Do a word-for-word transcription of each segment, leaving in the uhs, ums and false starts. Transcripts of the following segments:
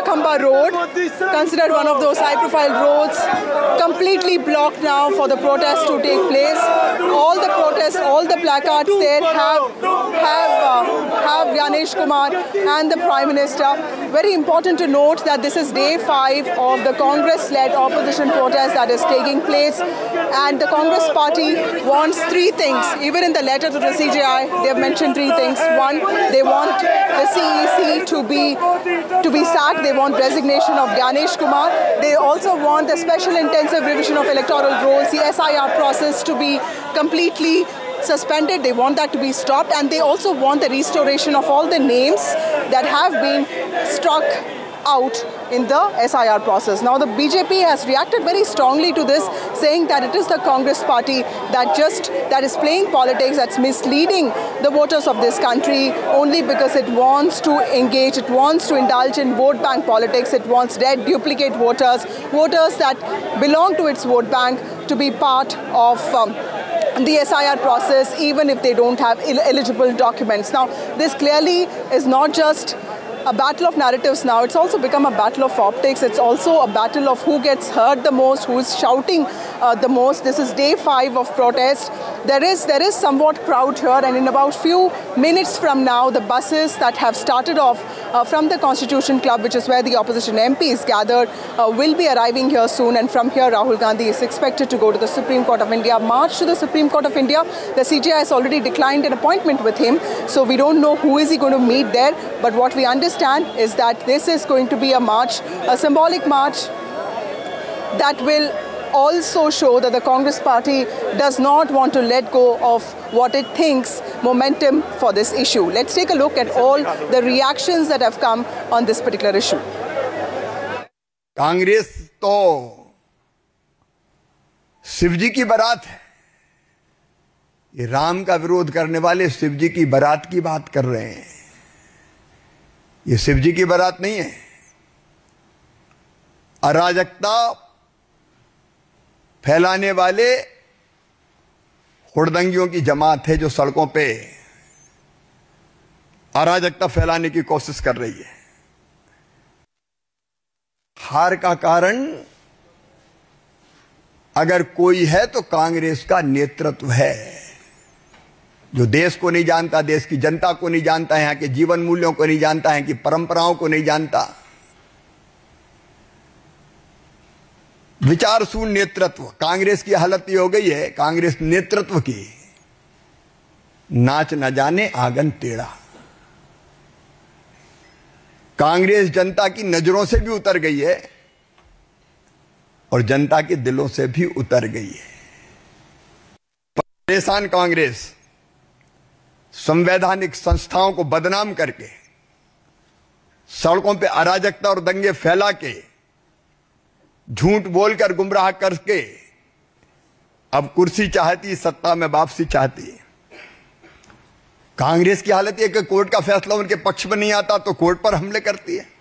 Barakhamba Road, considered one of those high-profile roads, completely blocked now for the protest to take place. All the protests, all the placards there have have uh, have Gyanesh Kumar and the Prime Minister. Very important to note that this is day five of the Congress-led opposition protest that is taking place, and the Congress party wants three things. Even in the letter to the C J I, they have mentioned three things. One, they want the C E C to be to be sacked. They want resignation of Gyanesh Kumar. They also want the special intensive revision of electoral rolls, the S I R process, to be completely suspended. They want that to be stopped, and they also want the restoration of all the names that have been struck out in the S I R process. Now the B J P has reacted very strongly to this, saying that it is the Congress party that just that is playing politics, that's misleading the voters of this country only because it wants to engage, it wants to indulge in vote bank politics, it wants red duplicate voters, voters that belong to its vote bank to be part of um, the S I R process, even if they don't have eligible documents. Now, this clearly is not just a battle of narratives now, it's also become a battle of optics. It's also a battle of who gets heard the most, who is shouting uh, the most. This is day five of protest. There is, there is somewhat crowd here, and in about few minutes from now, the buses that have started off uh, from the Constitution Club, which is where the opposition M Ps gathered, uh, will be arriving here soon. And from here, Rahul Gandhi is expected to go to the Supreme Court of India, march to the Supreme Court of India. The C J I has already declined an appointment with him, so we don't know who is he going to meet there. But what we understand is that this is going to be a march, a symbolic march that will also show that the Congress party does not want to let go of what it thinks momentum for this issue. Let's take a look at all the reactions that have come on this particular issue. Congress तो शिवजी की बारात है, ये राम का विरोध करने वाले शिवजी की बारात की बात कर रहे हैं। ये शिवजी की बारात नहीं है। अराजकता फैलाने वाले हुड़दंगियों की जमात है जो सड़कों पे अराजकता फैलाने की कोशिश कर रही है। हार का कारण अगर कोई है तो कांग्रेस का नेतृत्व है, जो देश को नहीं जानता, देश की जनता को नहीं जानता, यहां के जीवन मूल्यों को नहीं जानता, यहां की परंपराओं को नहीं जानता। विचार शून्य नेतृत्व, कांग्रेस की हालत ये हो गई है, कांग्रेस नेतृत्व की नाच न जाने आंगन टेढ़ा। कांग्रेस जनता की नजरों से भी उतर गई है और जनता के दिलों से भी उतर गई है। परेशान कांग्रेस संवैधानिक संस्थाओं को बदनाम करके, सड़कों पे अराजकता और दंगे फैला के, झूठ बोलकर गुमराह करके अब कुर्सी चाहती, सत्ता में वापसी चाहती। कांग्रेस की हालत यह कि कोर्ट का फैसला उनके पक्ष में नहीं आता तो कोर्ट पर हमले करती है,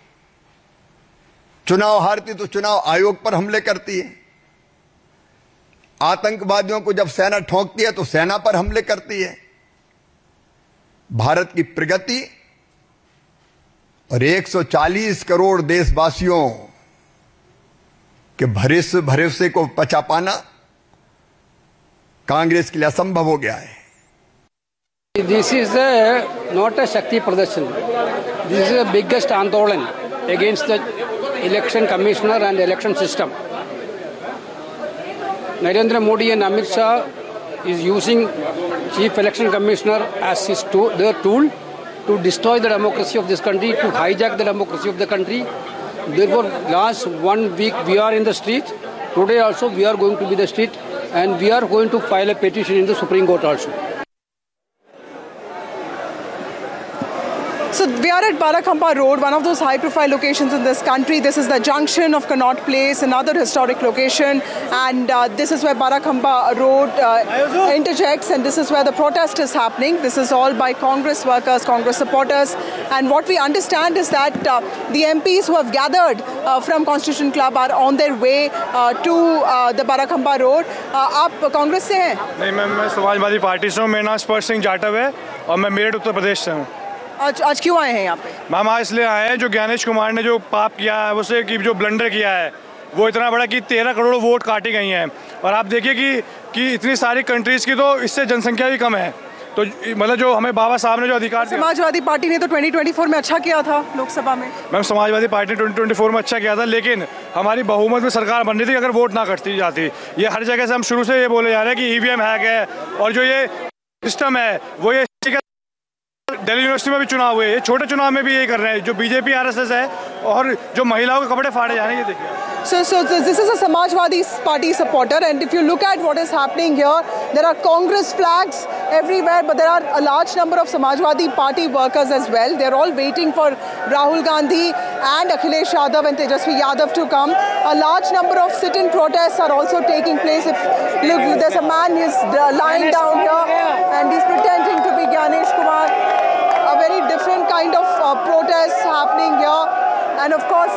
चुनाव हारती तो चुनाव आयोग पर हमले करती है, आतंकवादियों को जब सेना ठोंकती है तो सेना पर हमले करती है। भारत की प्रगति और एक सौ चालीस करोड़ देशवासियों के भरोसे भरोसे को पचा पाना कांग्रेस के लिए असंभव हो गया है। This is a, not a Shakti Pradarsan. This is the biggest Andolan against the election commissioner and election system. Narendra Modi and Amit Shah is using Chief Election Commissioner as his tool, their tool to destroy the democracy of this country, to hijack the democracy of the country. Therefore, last one week we are in the street. Today also we are going to be the street, and we are going to file a petition in the Supreme Court also. So we are at Barakhamba Road, one of those high-profile locations in this country. This is the junction of Connaught Place, another historic location, and uh, this is where Barakhamba Road uh, interjects, and this is where the protest is happening. This is all by Congress workers, Congress supporters, and what we understand is that uh, the M Ps who have gathered uh, from Constitution Club are on their way uh, to uh, the Barakhamba Road. Uh, आप कांग्रेस से हैं? नहीं, मैं मैं Samajwadi party से हूँ। मेरा नाम स्पर्श सिंह जाटव है और मैं मेरठ उत्तर प्रदेश से हूँ। आज आज क्यों आए हैं यहाँ पे? मैम आज इसलिए आए हैं जो ज्ञानेश कुमार ने जो पाप किया है, उसे कि जो ब्लंडर किया है वो इतना बड़ा कि तेरह करोड़ वोट काटी गई हैं। और आप देखिए कि कि इतनी सारी कंट्रीज़ की तो इससे जनसंख्या भी कम है। तो मतलब जो हमें बाबा साहब ने जो अधिकार, समाजवादी पार्टी ने तो ट्वेंटी ट्वेंटी फोर में अच्छा किया था लोकसभा में। मैम समाजवादी पार्टी ने ट्वेंटी ट्वेंटी फोर में अच्छा किया था, लेकिन हमारी बहुमत में सरकार बन रही थी अगर वोट ना कटती जाती। ये हर जगह से हम शुरू से ये बोले जा रहे हैं कि ईवीएम हैक है और जो ये सिस्टम है वो ये दिल्ली यूनिवर्सिटी में भी चुनाव हुए, ये छोटे चुनाव में भी यही कर रहे हैं जो बीजेपी आरएसएस है, और जो महिलाओं के कपड़े फाड़े जा रहे हैं ये देखिए। So, so this is a Samajwadi Party supporter, and if you look at what is happening here, there are Congress flags everywhere, but there are a large number of Samajwadi Party workers as well. They're all waiting for Rahul Gandhi and Akhilesh Yadav and Tejasvi Yadav to come. A large number of sit-in protests are also taking place. If look, there's a man who's lying down here, and he's pretending to be Gyanesh Kumar. A very different kind of uh, protests happening here, and of course,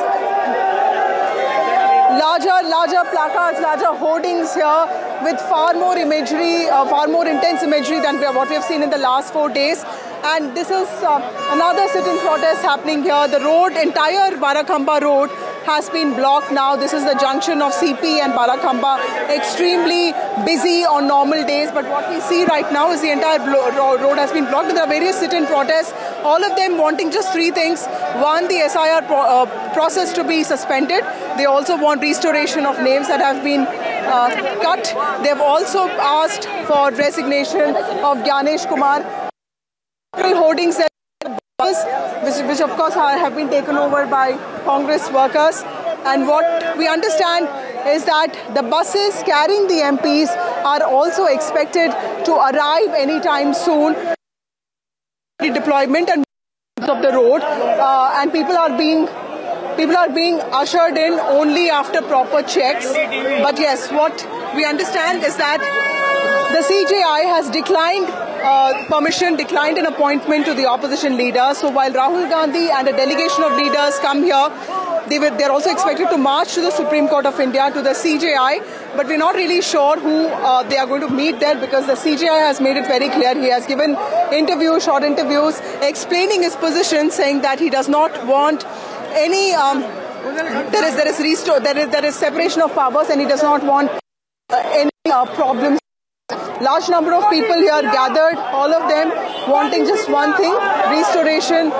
larger, larger placards, larger hoardings here with far more imagery, uh, far more intense imagery than what we have seen in the last four days. And this is uh, another sit-in protest happening here. The road, entire Barakhamba road, has been blocked now. This is the junction of C P and Barakhamba, extremely busy on normal days. But what we see right now is the entire road has been blocked. There are various sit-in protests, all of them wanting just three things. One, the S I R pro uh, process to be suspended. They also want restoration of names that have been uh, cut. They have also asked for resignation of Gyanesh Kumar. Hoardings that Which, which of course are, have been taken over by Congress workers. And what we understand is that the buses carrying the M Ps are also expected to arrive anytime soon. The deployment and of the road, uh, and people are being people are being ushered in only after proper checks. But yes, what we understand is that the C J I has declined uh, permission, declined an appointment to the opposition leader. So while Rahul Gandhi and a delegation of leaders come here, they were, they're also expected to march to the Supreme Court of India, to the C J I. But we're not really sure who uh, they are going to meet there, because the C J I has made it very clear. He has given interviews, short interviews, explaining his position, saying that he does not want any, um, there is there is restore, there is there is separation of powers, and he does not want uh, any uh, problems. Large number of people here gathered, all of them wanting just one thing: restoration.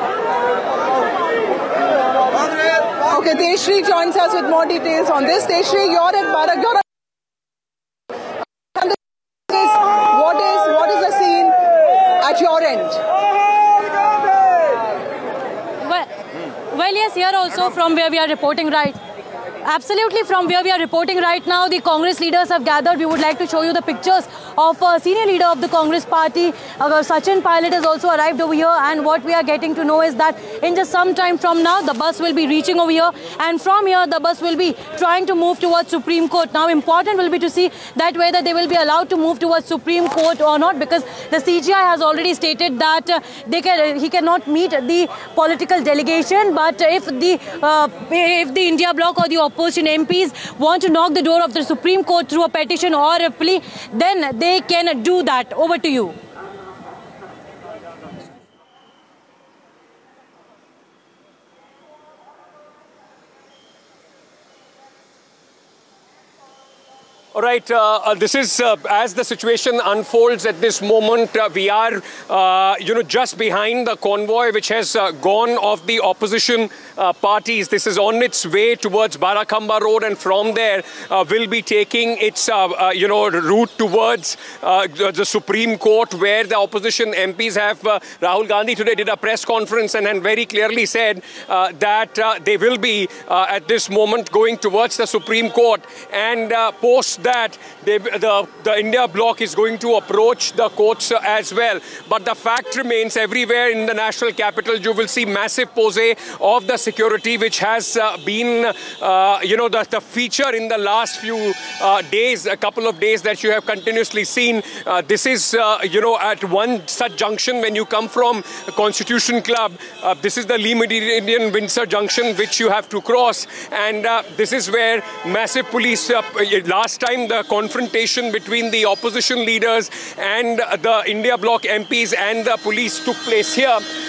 Okay, Tejasvi joins us with more details on this. Tejasvi, you're at Barak. You're at what is what is the scene at your end? Well, well, yes, here also from where we are reporting right. Absolutely, from where we are reporting right now, the Congress leaders have gathered. We would like to show you the pictures of a senior leader of the Congress party. Uh, Sachin Pilot has also arrived over here, and what we are getting to know is that in just some time from now, the bus will be reaching over here, and from here, the bus will be trying to move towards Supreme Court. Now, important will be to see that whether they will be allowed to move towards Supreme Court or not, because the C J I has already stated that uh, they can, he cannot meet the political delegation, but if the uh, if the India bloc or the opposition M Ps want to knock the door of the Supreme Court through a petition or a plea, then they can do that. Over to you. All right, uh, uh, this is, uh, as the situation unfolds at this moment, uh, we are, uh, you know, just behind the convoy which has uh, gone of the opposition uh, parties. This is on its way towards Barakhamba Road, and from there uh, will be taking its, uh, uh, you know, route towards uh, the Supreme Court, where the opposition M Ps have, uh, Rahul Gandhi today did a press conference and, and very clearly said uh, that uh, they will be, uh, at this moment, going towards the Supreme Court, and uh, post that they, the, the India bloc is going to approach the courts uh, as well. But the fact remains, everywhere in the national capital, you will see massive pose of the security, which has uh, been, uh, you know, the, the feature in the last few uh, days, a couple of days that you have continuously seen. Uh, this is, uh, you know, at one such junction when you come from Constitution Club. Uh, this is the Lee Meridian Windsor Junction, which you have to cross. And uh, this is where massive police, uh, last time, the confrontation between the opposition leaders and the India bloc M Ps and the police took place here.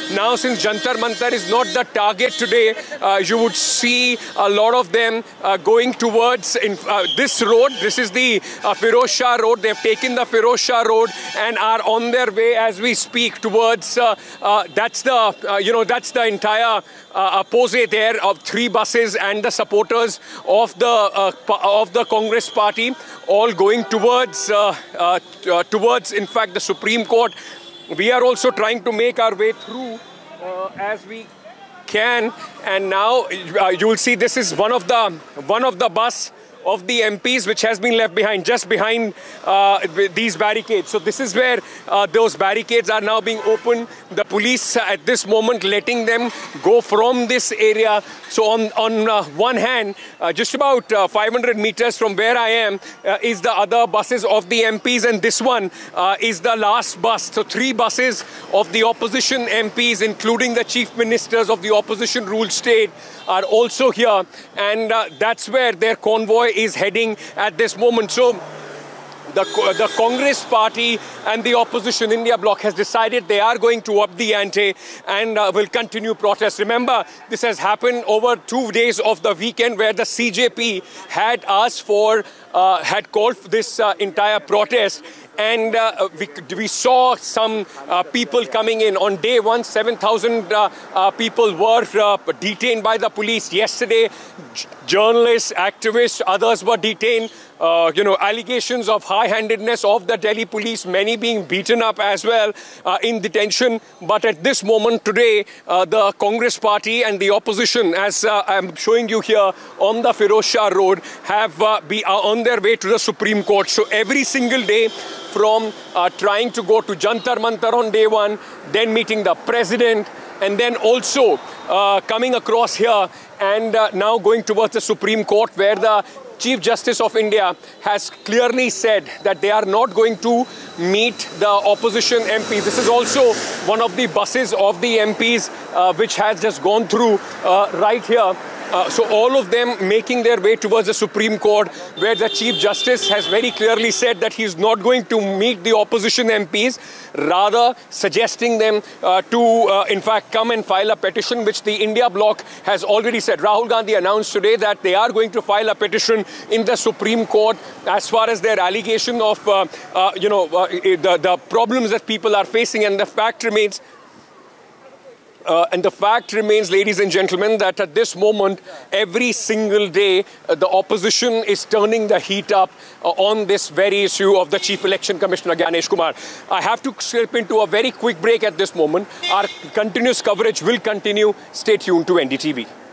Now, since Jantar Mantar is not the target today, uh, you would see a lot of them uh, going towards in, uh, this road. This is the uh, Firoz Shah Road. They've taken the Firoz Shah Road and are on their way as we speak towards, uh, uh, that's the, uh, you know, that's the entire uh, pose there of three buses and the supporters of the, uh, of the Congress party all going towards, uh, uh, uh, towards, in fact, the Supreme Court. We are also trying to make our way through uh, as we can, and now uh, you will see this is one of the one of the bus of the M Ps which has been left behind, just behind uh, these barricades. So this is where uh, those barricades are now being opened. The police uh, at this moment letting them go from this area. So on, on uh, one hand, uh, just about uh, five hundred meters from where I am uh, is the other buses of the M Ps, and this one uh, is the last bus. So three buses of the opposition M Ps, including the chief ministers of the opposition ruled state, are also here, and uh, that's where their convoy is heading at this moment. So the, the Congress party and the opposition India bloc has decided they are going to up the ante and uh, will continue protest. Remember, this has happened over two days of the weekend where the C J P had asked for, uh, had called for this uh, entire protest. And uh, we, we saw some uh, people coming in. On day one, seven thousand uh, uh, people were uh, detained by the police. Yesterday, journalists, activists, others were detained. Uh, you know, allegations of high-handedness of the Delhi police, many being beaten up as well uh, in detention. But at this moment today, uh, the Congress party and the opposition, as uh, I'm showing you here on the Firoz Shah Road, have uh, be uh, on their way to the Supreme Court. So every single day, from uh, trying to go to Jantar Mantar on day one, then meeting the president, and then also uh, coming across here and uh, now going towards the Supreme Court, where the Chief Justice of India has clearly said that they are not going to meet the opposition M Ps. This is also one of the buses of the M Ps uh, which has just gone through uh, right here. Uh, so all of them making their way towards the Supreme Court, where the Chief Justice has very clearly said that he is not going to meet the opposition M Ps, rather suggesting them uh, to, uh, in fact, come and file a petition, which the India bloc has already said. Rahul Gandhi announced today that they are going to file a petition in the Supreme Court as far as their allegation of, uh, uh, you know, uh, the, the problems that people are facing, and the fact remains Uh, and the fact remains, ladies and gentlemen, that at this moment, every single day, uh, the opposition is turning the heat up uh, on this very issue of the Chief Election Commissioner, Gyanesh Kumar. I have to slip into a very quick break at this moment. Our continuous coverage will continue. Stay tuned to N D T V.